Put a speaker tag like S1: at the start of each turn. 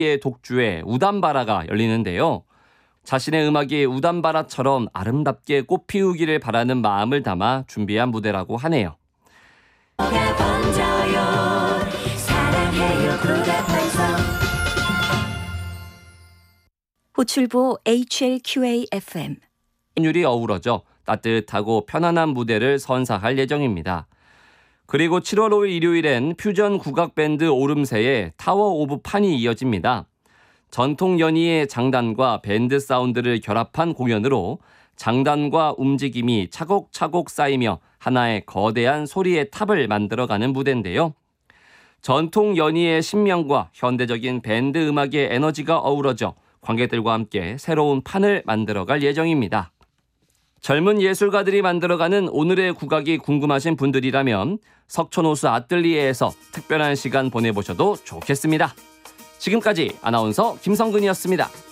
S1: 의 독주에 우담바라가 열리는데요. 자신의 음악이 우담바라처럼 아름답게 꽃피우기를 바라는 마음을 담아 준비한 무대라고 하네요.
S2: 호출보 HLQA-FM.
S1: 율이 어우러져 따뜻하고 편안한 무대를 선사할 예정입니다. 그리고 7월 5일 일요일엔 퓨전 국악밴드 오름세의 타워 오브 판이 이어집니다. 전통 연희의 장단과 밴드 사운드를 결합한 공연으로 장단과 움직임이 차곡차곡 쌓이며 하나의 거대한 소리의 탑을 만들어가는 무대인데요. 전통 연희의 신명과 현대적인 밴드 음악의 에너지가 어우러져 관객들과 함께 새로운 판을 만들어갈 예정입니다. 젊은 예술가들이 만들어가는 오늘의 국악이 궁금하신 분들이라면 석촌호수 아뜰리에에서 특별한 시간 보내보셔도 좋겠습니다. 지금까지 아나운서 김성근이었습니다.